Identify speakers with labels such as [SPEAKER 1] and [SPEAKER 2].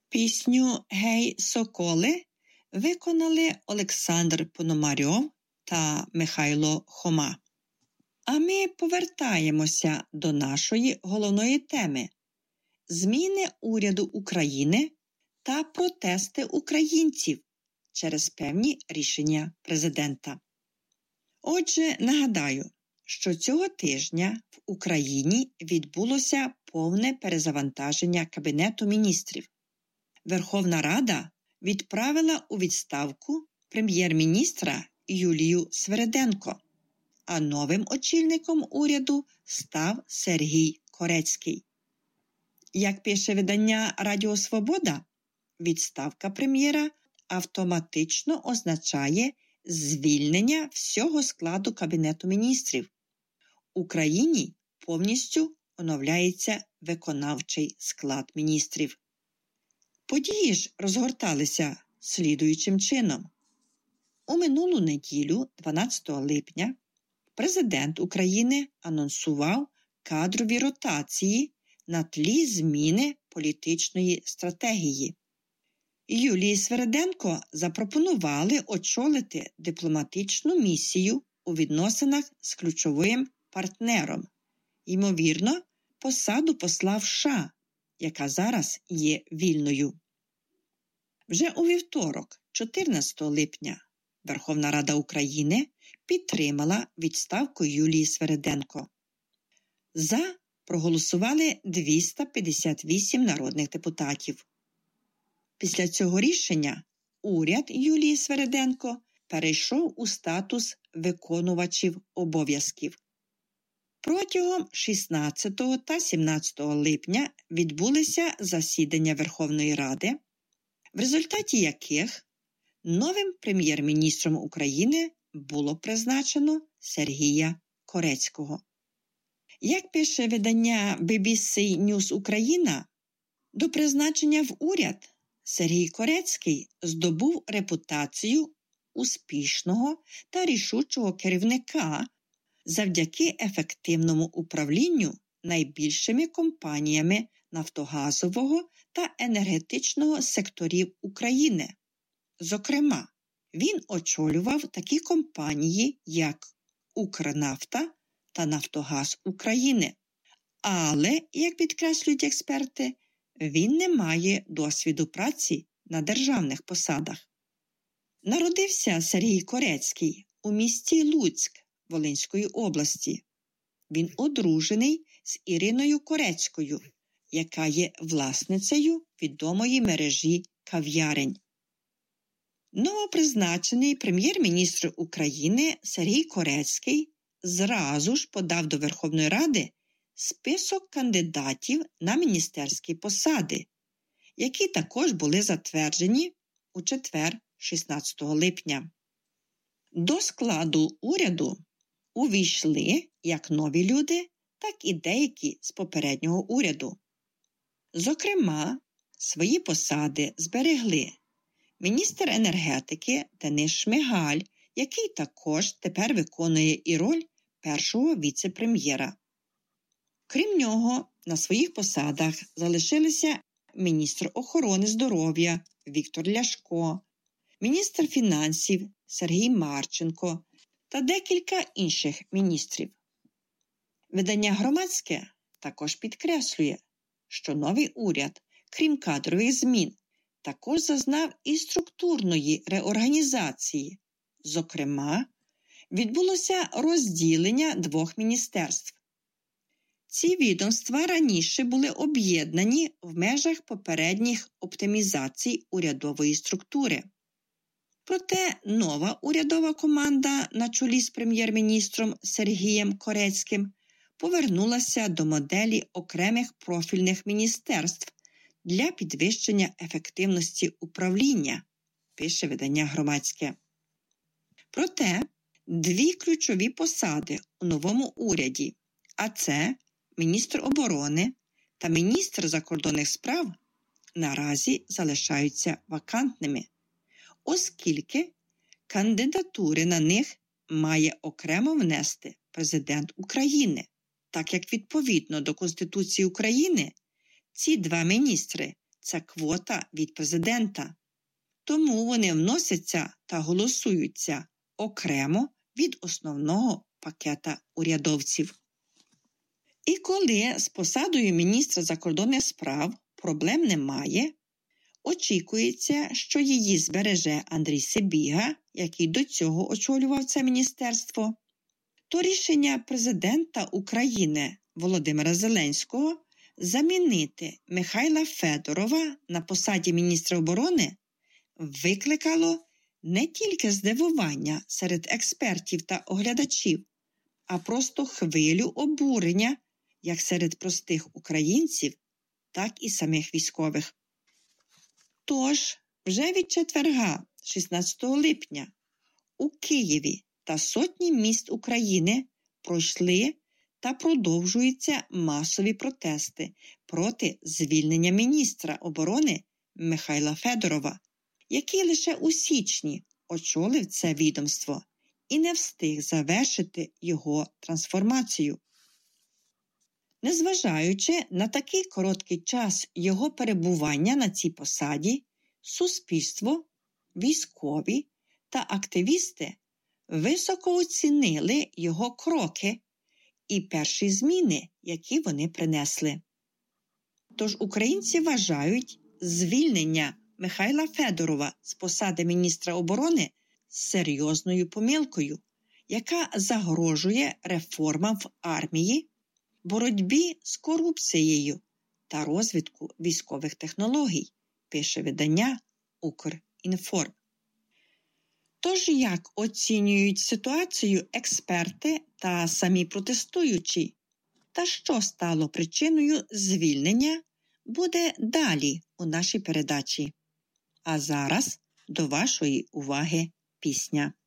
[SPEAKER 1] Пісню «Гей, соколи» виконали Олександр Пономарьов та Михайло Хома. А ми повертаємося до нашої головної теми – зміни уряду України та протести українців через певні рішення президента. Отже, нагадаю, що цього тижня в Україні відбулося повне перезавантаження Кабінету міністрів. Верховна Рада відправила у відставку прем'єр-міністра Юлію Свериденко, а новим очільником уряду став Сергій Корецький. Як пише видання Радіо Свобода, відставка прем'єра автоматично означає звільнення всього складу Кабінету міністрів. В Україні повністю оновляється виконавчий склад міністрів. Події ж розгорталися слідуючим чином. У минулу неділю, 12 липня, президент України анонсував кадрові ротації на тлі зміни політичної стратегії. Юлії Свериденко запропонували очолити дипломатичну місію у відносинах з ключовим партнером, ймовірно, посаду посла в США, яка зараз є вільною. Вже у вівторок, 14 липня, Верховна Рада України підтримала відставку Юлії Свериденко. За проголосували 258 народних депутатів. Після цього рішення уряд Юлії Свериденко перейшов у статус виконувачів обов'язків. Протягом 16 та 17 липня відбулися засідання Верховної Ради, в результаті яких новим прем'єр-міністром України було призначено Сергія Корецького. Як пише видання BBC News Україна, до призначення в уряд Сергій Корецький здобув репутацію успішного та рішучого керівника завдяки ефективному управлінню найбільшими компаніями нафтогазового та енергетичного секторів України. Зокрема, він очолював такі компанії, як «Укрнафта» та «Нафтогаз України». Але, як підкреслюють експерти, він не має досвіду праці на державних посадах. Народився Сергій Корецький у місті Луцьк Волинської області. Він одружений з Іриною Корецькою, яка є власницею відомої мережі кав'ярень. Новопризначений прем'єр-міністр України Сергій Корецький зразу ж подав до Верховної Ради список кандидатів на міністерські посади, які також були затверджені у четвер, 16 липня. До складу уряду увійшли як нові люди, так і деякі з попереднього уряду. Зокрема, свої посади зберегли міністр енергетики Денис Шмигаль, який також тепер виконує і роль першого віце-прем'єра. Крім нього, на своїх посадах залишилися міністр охорони здоров'я Віктор Ляшко, міністр фінансів Сергій Марченко та декілька інших міністрів. Видання «Громадське» також підкреслює, що новий уряд, крім кадрових змін, також зазнав і структурної реорганізації. Зокрема, відбулося розділення двох міністерств. Ці відомства раніше були об'єднані в межах попередніх оптимізацій урядової структури. Проте нова урядова команда на чолі з прем'єр-міністром Сергієм Корецьким повернулася до моделі окремих профільних міністерств для підвищення ефективності управління, пише видання «Громадське». Проте дві ключові посади у новому уряді, а це міністр оборони та міністр закордонних справ, наразі залишаються вакантними, оскільки кандидатури на них має окремо внести президент України, так як відповідно до Конституції України ці два міністри це квота від президента. Тому вони вносяться та голосуються окремо від основного пакета урядовців. І коли з посадою міністра закордонних справ проблем немає, очікується, що її збереже Андрій Сибіга, який до цього очолював це міністерство, то рішення президента України Володимира Зеленського замінити Михайла Федорова на посаді міністра оборони викликало не тільки здивування серед експертів та оглядачів, а просто хвилю обурення як серед простих українців, так і самих військових. Тож, вже від четверга, 16 липня, у Києві та сотні міст України пройшли та продовжуються масові протести проти звільнення міністра оборони Михайла Федорова, який лише у січні очолив це відомство і не встиг завершити його трансформацію. Незважаючи на такий короткий час його перебування на цій посаді, суспільство, військові та активісти високо оцінили його кроки і перші зміни, які вони принесли. Тож українці вважають звільнення Михайла Федорова з посади міністра оборони серйозною помилкою, яка загрожує реформам в армії, боротьбі з корупцією та розвитку військових технологій, пише видання «Укрінформ». Тож як оцінюють ситуацію експерти та самі протестуючі? Та що стало причиною звільнення, буде далі у нашій передачі. А зараз до вашої уваги пісня.